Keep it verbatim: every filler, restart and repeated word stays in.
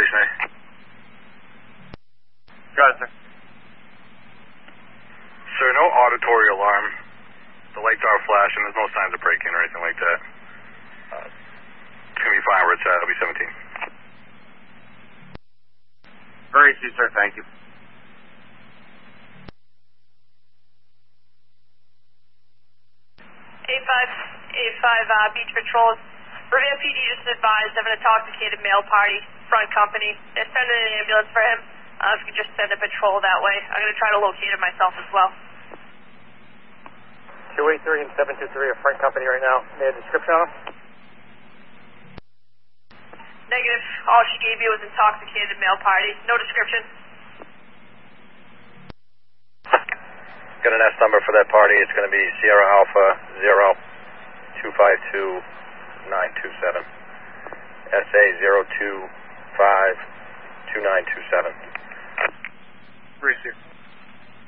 Station A. Got it, sir. Sir, no auditory alarm. The lights are flashing. There's no signs of break-in or anything like that. Uh, it's going to be fine where it's at. It'll be seventeen. Very easy, sir. Thank you. A five, A five, uh, Beach Patrol. Revere P D just advised of an intoxicated male party, front company. They're sending an ambulance for him. Uh, if you could just send a patrol that way. I'm going to try to locate him myself as well. two eighty-three and seven two three are front company right now. May I have a description on them? Negative. All she gave you was intoxicated male party. No description. Got an S number for that party. It's going to be Sierra Alpha zero two five two nine two seven. S A zero two five two nine two seven. Very easy.